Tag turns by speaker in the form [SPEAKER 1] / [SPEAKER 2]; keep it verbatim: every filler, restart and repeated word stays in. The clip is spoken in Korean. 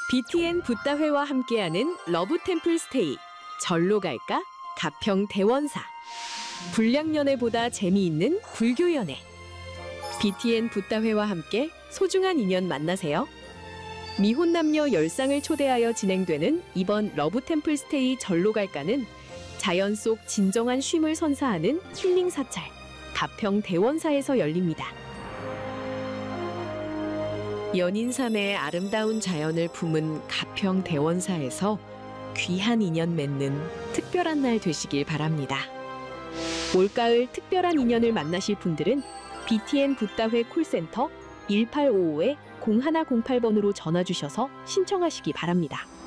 [SPEAKER 1] 비티엔 붓다회와 함께하는 러브템플 스테이. 절로 갈까? 가평 대원사. 불량연애보다 재미있는 불교연애. 비티엔 붓다회와 함께 소중한 인연 만나세요. 미혼 남녀 열 쌍을 초대하여 진행되는 이번 러브템플 스테이 절로 갈까는 자연 속 진정한 쉼을 선사하는 힐링 사찰 가평 대원사에서 열립니다. 연인삼의 아름다운 자연을 품은 가평 대원사에서 귀한 인연 맺는 특별한 날 되시길 바랍니다. 올가을 특별한 인연을 만나실 분들은 비티엔 붓다회 콜센터 일팔오오 공일공팔 번으로 전화 주셔서 신청하시기 바랍니다.